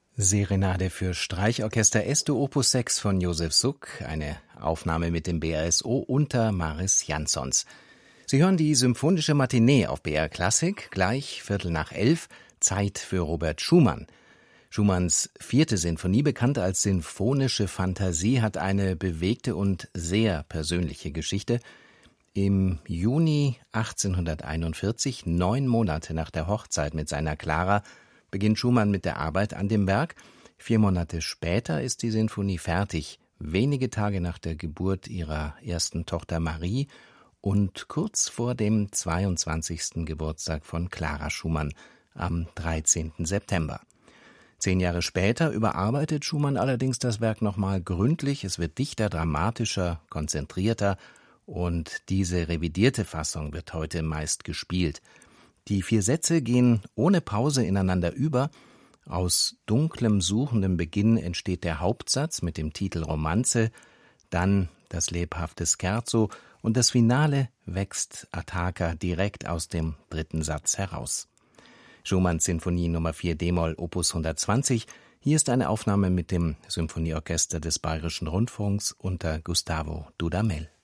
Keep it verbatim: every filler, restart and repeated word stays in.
Serenade für Streichorchester Es-Dur Opus sechs von Josef Suk, eine Aufnahme mit dem B R S O unter Maris Jansons. Sie hören die symphonische Matinee auf B R Klassik, gleich Viertel nach elf, Zeit für Robert Schumann. Schumanns vierte Sinfonie, bekannt als Sinfonische Fantasie, hat eine bewegte und sehr persönliche Geschichte. Im Juni achtzehnhunderteinundvierzig, neun Monate nach der Hochzeit mit seiner Clara, beginnt Schumann mit der Arbeit an dem Werk. Vier Monate später ist die Sinfonie fertig, wenige Tage nach der Geburt ihrer ersten Tochter Marie und kurz vor dem zweiundzwanzigsten Geburtstag von Clara Schumann am dreizehnten September. Zehn Jahre später überarbeitet Schumann allerdings das Werk nochmal gründlich. Es wird dichter, dramatischer, konzentrierter und diese revidierte Fassung wird heute meist gespielt. Die vier Sätze gehen ohne Pause ineinander über. Aus dunklem, suchendem Beginn entsteht der Hauptsatz mit dem Titel Romanze, dann das lebhafte Scherzo und das Finale wächst Attacca direkt aus dem dritten Satz heraus. Schumanns Sinfonie Nummer vier d-Moll Opus hundertzwanzig. Hier ist eine Aufnahme mit dem Symphonieorchester des Bayerischen Rundfunks unter Gustavo Dudamel.